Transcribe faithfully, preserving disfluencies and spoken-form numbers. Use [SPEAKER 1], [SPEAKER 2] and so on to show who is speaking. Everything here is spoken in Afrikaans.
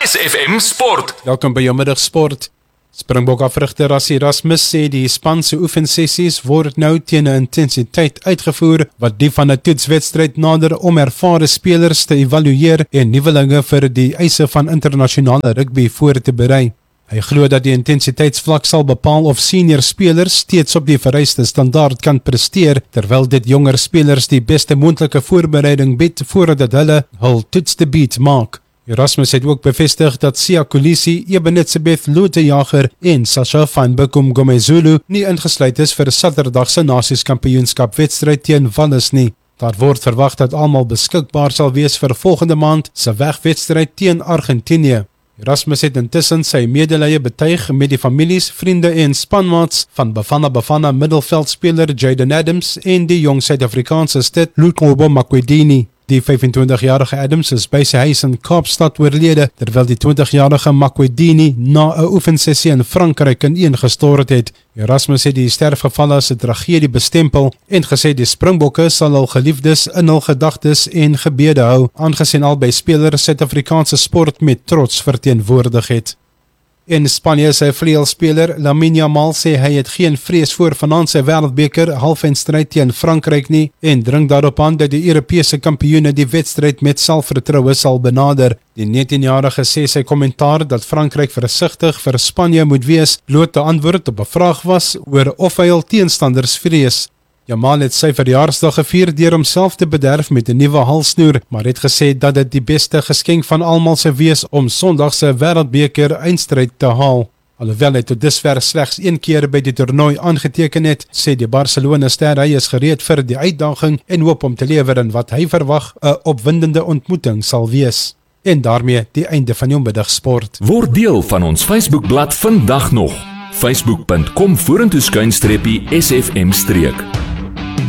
[SPEAKER 1] S F M Sport.
[SPEAKER 2] Welkom by jou middagsport. Springbok afrigter Rassie Erasmus sê die span se oefensessies word nou teen 'n intensiteit uitgevoer wat die van 'n toetswedstryd nader om ervare spelers te evalueer en nuwelinge vir die eise van internasionale rugby voor te berei. Hy glo dat die intensiteitsvlak sal bepaal of senior spelers steeds op die vereiste standaard kan presteer, terwyl dit jonger spelers die beste moontlike voorbereiding bied voordat hulle hul toetsdebuut maak. Erasmus het ook bevestig dat Siya Kolisi, Ebenezebeth Lotejager en Sasha van Bekom Gomezulu nie ingesluit is vir Saterdag se Nasies-kampioenskap wedstryd teen Wallis nie. Daar word verwag dat almal beskikbaar sal wees vir volgende maand se wegwedstryd teen Argentinië. Erasmus het intussen sy medelee betuig met die families, vriende en spanmaats van Bafana Bafana middelveldspeler Jayden Adams en die jong Suid-Afrikaanse stit Luqobo Makwedini. Die vyfentwintigjarige Adams is by sy huis in Kaapstad oorlede, terwyl die twintigjarige Makwedini na 'n oefensessie in Frankryk ineengestort het. Erasmus het die sterfgeval as 'n tragedie bestempel en gesê die Springbokke sal hul geliefdes in hul gedagtes en gebede hou, aangesien albei spelers Suid-Afrikaanse sport met trots verteenwoordig het. In Spanje sy vleuelspeler Lamine Yamal sê hy het geen vrees voor vanaand sy wêreldbeker halfeindstryd teen Frankryk nie en dring daarop aan dat die Europese kampioene die wedstryd met selfvertroue sal benader. Die negentienjarige sê sy kommentaar dat Frankryk versigtig vir Spanje moet wees, bloot 'n antwoord op 'n vraag was oor of hy hul teenstanders vrees. Yamal het sy verjaarsdag gevier deur homself te bederf met 'n nuwe halsnoer, maar het gesê dat dit die beste geskenk van almal sou wees om Sondag se wêreldbeker eindstryd te haal. Alhoewel hy tot dusver slegs een keer by die toernooi aangeteken het, sê die Barcelona-ster hy is gereed vir die uitdaging en hoop om te lewer in wat hy verwag 'n opwindende ontmoeting sal wees. En daarmee die einde van jou middagsport.
[SPEAKER 1] Word deel van ons Facebookblad vandag nog. facebook punt com vorentoe skuinstreepie S F M streek.